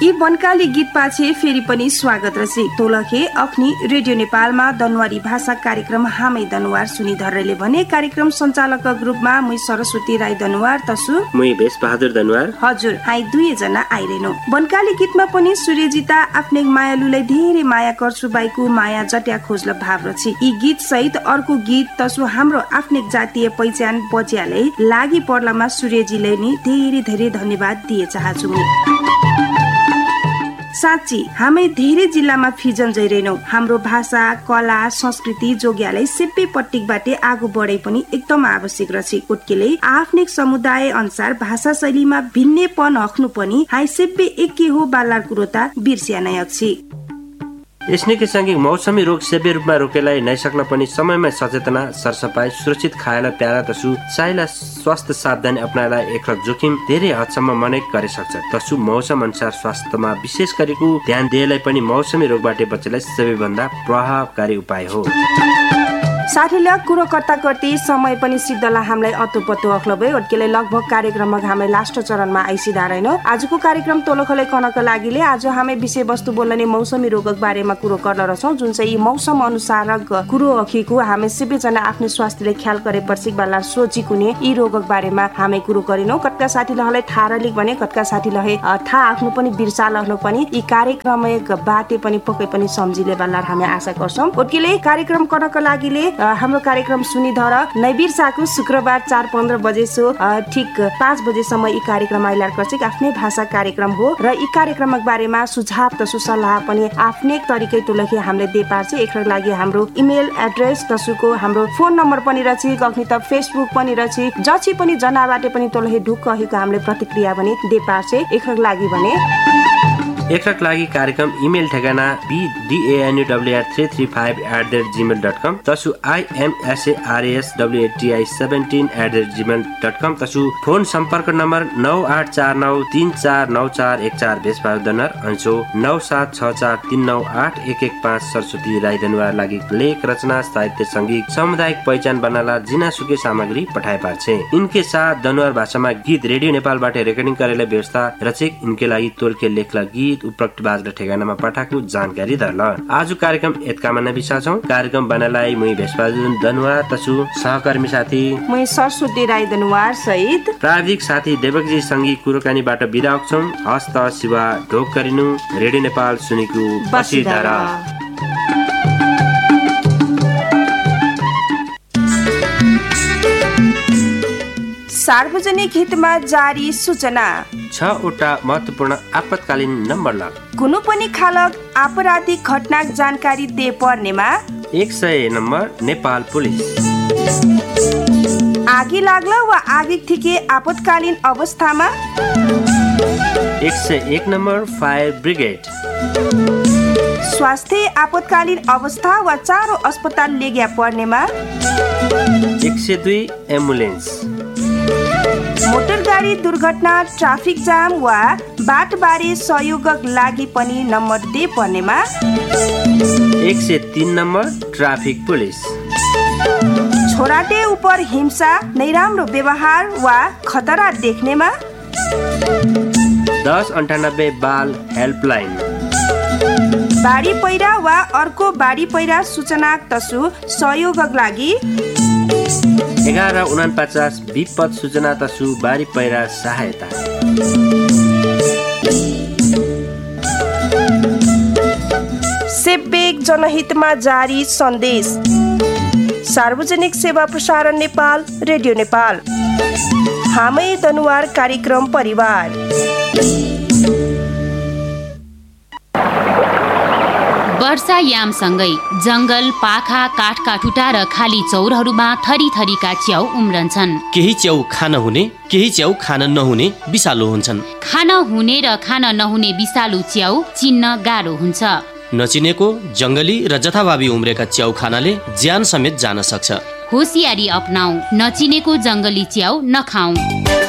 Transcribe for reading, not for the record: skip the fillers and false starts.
यी बनकाली गीत पाछे फेरि पनि स्वागत रसी तोलखे अखनी रेडियो नेपालमा दनवारी भाषा कार्यक्रम हामै दनुवार सुनि धरले भने कार्यक्रम सञ्चालक ग्रुपमा मुई सरस्वती राई दनुवार तसु मुई भेष बहादुर दनुवार हजुर हाई दुई जना आइरेनो। बनकाली गीतमा पनि सूर्यजिता आफ्नै मायालुलाई धेरै माया गर्छु बाइको माया जट्या खोज्ल भाव रछि। यी गीत सहित अर्को गीत तसु हाम्रो आफ्नै जातीय पहिचान बच्याले लागि पर्लामा सूर्यजीले नि धेरै धेरै धन्यवाद दिए चाहन्छु। साँच्ची हामी धेरै जिल्लामा फिजन जइरहेनौ। हाम्रो भाषा कला संस्कृति जोग्यालाई सेप्पे पट्टिकबाटे आगो बढे पनि एकदम आवश्यक रछि। कोटकेले आफ्नै समुदाय अनुसार भाषा शैलीमा भिन्नेपन हख्नु पनि हाई सेप्पे एकै हो बालार कुरो त बिर्स्या नै अछि। यसनेकै सँगै मौसमी रोग सेव्य रूपमा रोकेलाई नैसक्न पनि समयमा सचेतना सरसफाई सुरक्षित खाएला प्यारा तसु चाहिला स्वास्थ्य सावधानी अपनाएला एक जोखिम धेरै हदसम्म मनै गरे सक्छ। तसु मौसम अनुसार स्वास्थ्यमा विशेष गरेको ध्यान दिएलाई पनि मौसमी रोगबाट बच्नलाई सबैभन्दा प्रभावकारी उपाय हो। साथीले कुरो कर्ता कर्ती समय पनि सिद्धला हामीलाई अतोपत्तो अख्लबै अड्केले लगभग कार्यक्रममा हामी लास्ट चरणमा आइसिदा रहेन। आजको कार्यक्रम तोलखले कनको लागिले आज हामी विषय वस्तु बोल्ने मौसमी रोगक बारेमा कुरो गर्न रहछौं जुन चाहिँ मौसम अनुसारक कुरो अखिको हामी सबैजना आफ्नो स्वास्थ्यले ख्याल गरे पर्सिक बाला सोची कुने यी रोगक बारेमा हामी कुरो गरिनौ। कतका साथीले थाहा भने कतका साथीले थाहा आफ्नो पनि बिर्सा लहनु पनि यी कार्यक्रमक बाटे पनि पक्कै पनि सम्झिले बाला हामी आशा गर्छौं। अड्केले कार्यक्रम कनको लागिले हाम्रो कार्यक्रम सुनिधर नैबिर्साको शुक्रबार 4:15 बजे सो ठीक 5 बजेसम्म यी कार्यक्रम आइलार कर्सिक आफ्नै भाषा कार्यक्रम हो र यी कार्यक्रमक बारेमा सुझाव तसु सल्लाह पनि आफ्नै तरिकै तुलखे हामीले दे पार्छ। एकरा लागि हाम्रो इमेल एड्रेस तसुको हाम्रो फोन नम्बर पनि रछि अग्नि त फेसबुक पनि रछि जछि पनि जनाबाटे पनि तुलखे ढुक्क अहिको हामीले प्रतिक्रिया पनि दे पार्छ। एकरा लागि भने एकरक लागि कार्यक्रम इमेल ठेगाना bdanwr335@gmail.com तसु imsaraSwati17@gmail.com तसु फोन सम्पर्क नम्बर 9849349414 भेषबहादुर दनुवार अंशो 9764398115 सरस्वती राई दनुवार लागि लेख रचना साहित्य संगीत सामुदायिक पहिचान बनाला जिनासुके सामग्री पठाए पार्छे। इनके साथ दनुवार भाषामा गीत रेडियो नेपालबाट रेकर्डिङ गरेर व्यवस्था रचेक इनके लागि तोलके लेखला गीत उपरोक्त बाजरा ठेगानामा पठाएको जानकारी दर्ल। आज कार्यक्रम एतकामा नबिसाछौं। कार्यक्रम बनालाई मुई भेषबहादुर दनुवार तसु सहकर्मी साथी मुई सरस्वती राई दनुवार सहित प्राविधिक साथी देवकजी संगी कुरोकानीबाट बिदा हुन्छौं। हस्त शिवा ढोक गरिनु रेडियो नेपाल सुनिकु बसिदारा। सार्वजनिक हितमा जारी सूचना 6वटा महत्वपूर्ण आपतकालीन नम्बर लग कुनै पनि खालक आपराधिक घटनाक जानकारी दे पर्नेमा 100 नम्बर नेपाल पुलिस। आगी लाग्ला वा आगी थिके आपतकालीन अवस्थामा 101 नम्बर फायर ब्रिगेड। स्वास्थ्य आपतकालीन अवस्था वा चारो अस्पताल लेग्या पर्नेमा 102 एम्बुलेन्स। मोटर गाडी दुर्घटना ट्राफिक जाम वा बाटबारे सहयोगक लागि पनि number they पर्नेमा 103 number traffic police. छोराटे उपर हिंसा नैराम्रो व्यवहार वा खतरा देख्नेमा 1098 बाल हेल्पलाइन। बाढी पहिरा वा अर्को बाढी पहिरा सूचना तसु सहयोगक लागि 1149 विपद सूचना तसु बाढी पहिरा सहायता। सेब्बेक जनहितमा जारी सन्देश सार्वजनिक सेवा प्रसारण नेपाल रेडियो नेपाल हामै दनुवार कार्यक्रम परिवार। वर्षायामसँगै जंगल पाखा काठकाठुटा र खाली चौरहरूमा थरी थरीका च्याउ उम्रन्छन्। केही च्याउ खान हुने केही च्याउ खान नहुने विषालु हुन्छन्। खान हुने र खान नहुने विषालु च्याउ चिन्न गाह्रो हुन्छ। नचिनेको जंगली र जथाभावी उम्रेका च्याउ खानाले ज्यान समेत जान सक्छ। होसियारी अपनाऊ, नचिनेको जंगली च्याउ नखाऊ।